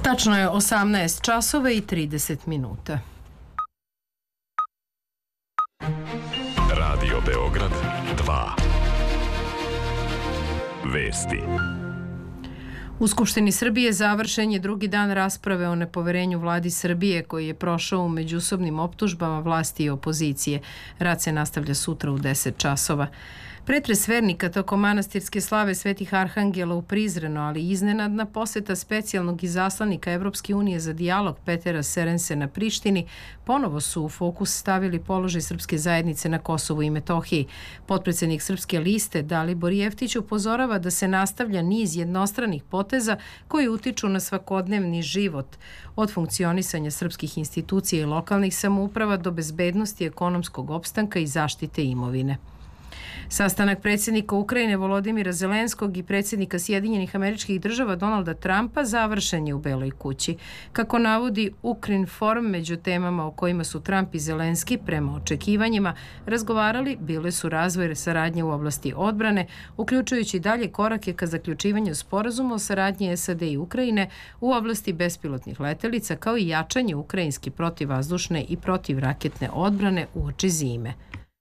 Tačno je 18 časova i 30 minuta. Radio Beograd 2. Vesti. U Skupštini Srbije završen je drugi dan rasprave o nepoverenju vladi Srbije koji je prošao u međusobnim optužbama vlasti i opozicije. Rad se nastavlja sutra u 10 časova. Pretres vernika tokom manastirske slave Svetih Arhangela u Prizrenu, ali i iznenadna poseta specijalnog izaslanika Evropske unije za dijalog Petera Serense na Prištini ponovo su u fokus stavili položaj srpske zajednice na Kosovu i Metohiji. Potpredsednik Srpske liste Dalibor Jeftić upozorava da se nastavlja niz jednostranih poteza koji utiču na svakodnevni život, od funkcionisanja srpskih institucija i lokalnih samouprava do bezbednosti ekonomskog opstanka i zaštite imovine. Sastanak predsjednika Ukrajine Volodimira Zelenskog i predsjednika Sjedinjenih Američkih Država Donalda Trumpa završen je u Beloj kući. Kako navodi Ukrinform, među temama o kojima su Trump i Zelenski prema očekivanjima razgovarali bile su razvoj saradnje u oblasti odbrane, uključujući dalje korake ka zaključivanju sporazuma o saradnji SAD i Ukrajine u oblasti bespilotnih letelica, kao i jačanje ukrajinske protivvazdušne i protivraketne odbrane uoči zime.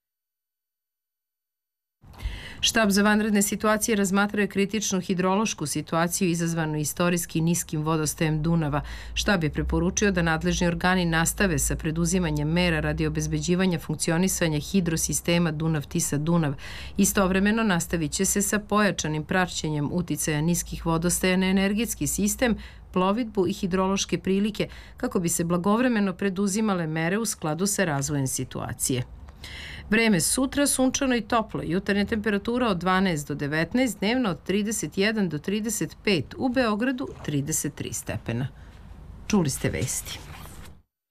Štab za vanredne situacije razmatrao je kritičnu hidrološku situaciju izazvanu istorijski niskim vodostajem Dunava. Štab je preporučio da nadležni organi nastave sa preduzimanjem mera radi obezbeđivanja funkcionisanja hidrosistema Dunav-Tisa-Dunav. Istovremeno nastavit će se sa pojačanim praćenjem uticaja niskih vodostaja na energetski sistem, plovidbu i hidrološke prilike kako bi se blagovremeno preduzimale mere u skladu sa razvojem situacije. Vreme sutra sunčano i toplo, jutarnja temperatura od 12 do 19, dnevno od 31 do 35, u Beogradu 33 stepena. Čuli ste vesti.